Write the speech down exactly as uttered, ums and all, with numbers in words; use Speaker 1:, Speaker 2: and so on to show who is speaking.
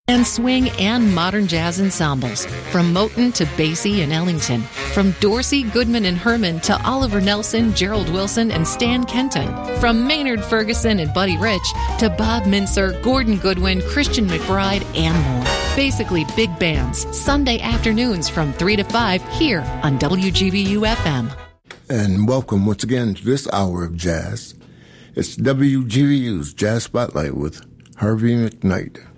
Speaker 1: And swing and modern jazz ensembles, from Moten to Basie and Ellington, from Dorsey, Goodman, and Herman to Oliver Nelson, Gerald Wilson, and Stan Kenton, from Maynard Ferguson and Buddy Rich to Bob Mincer, Gordon Goodwin, Christian McBride, and more. Basically big bands, Sunday afternoons from three to five here on W G B U F M.
Speaker 2: And welcome once again to this hour of jazz. It's W G B U's Jazz Spotlight with Harvey McKnight.